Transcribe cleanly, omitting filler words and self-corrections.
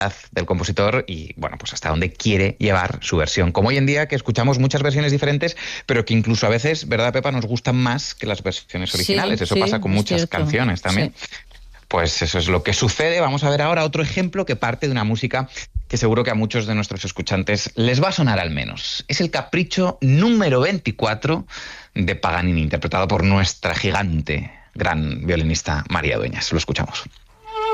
del compositor y, bueno, pues hasta dónde quiere llevar su versión. Como hoy en día que escuchamos muchas versiones diferentes, pero que incluso a veces, ¿verdad, Pepa?, nos gustan más que las versiones Sí, originales. Eso sí, pasa con es muchas cierto. canciones también. Sí. Pues eso es lo que sucede. Vamos a ver ahora otro ejemplo que parte de una música que seguro que a muchos de nuestros escuchantes les va a sonar al menos. Es el Capricho número 24 de Paganini, interpretado por nuestra gigante, gran violinista María Dueñas. Lo escuchamos.